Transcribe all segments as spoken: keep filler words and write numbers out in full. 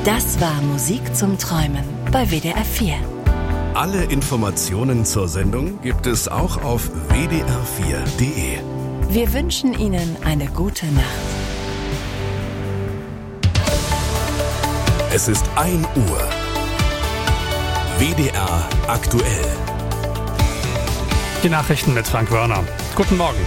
Das war Musik zum Träumen bei W D R vier. Alle Informationen zur Sendung gibt es auch auf w d r vier punkt d e. Wir wünschen Ihnen eine gute Nacht. Es ist ein Uhr. W D R aktuell. Die Nachrichten mit Frank Wörner. Guten Morgen.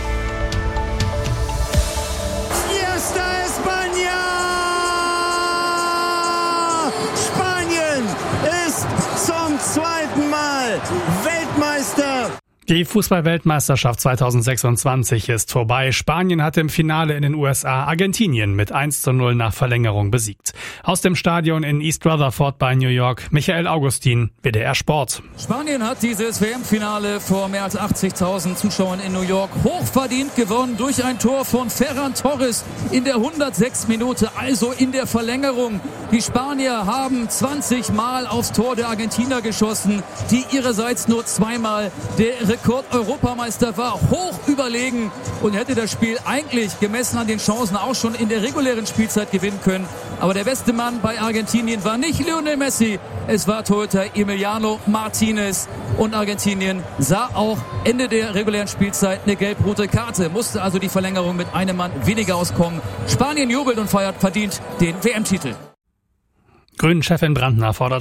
Spanien ist zum zweiten Mal Weltmeister. Die Fußball-Weltmeisterschaft zweitausendsechsundzwanzig ist vorbei. Spanien hat im Finale in den U S A Argentinien mit eins zu null nach Verlängerung besiegt. Aus dem Stadion in East Rutherford bei New York, Michael Augustin, W D R Sport. Spanien hat dieses W M-Finale vor mehr als achtzigtausend Zuschauern in New York hochverdient gewonnen durch ein Tor von Ferran Torres in der hundertsechsten Minute, also in der Verlängerung. Die Spanier haben zwanzig Mal aufs Tor der Argentinier geschossen, die ihrerseits nur zweimal. Der Rekord-Europameister war hoch überlegen und hätte das Spiel eigentlich gemessen an den Chancen auch schon in der regulären Spielzeit gewinnen können. Aber der beste Mann bei Argentinien war nicht Lionel Messi, es war Torhüter Emiliano Martinez. Und Argentinien sah auch Ende der regulären Spielzeit eine gelb-rote Karte, musste also die Verlängerung mit einem Mann weniger auskommen. Spanien jubelt und feiert verdient den W M-Titel. Grünen-Chefin Brandner fordert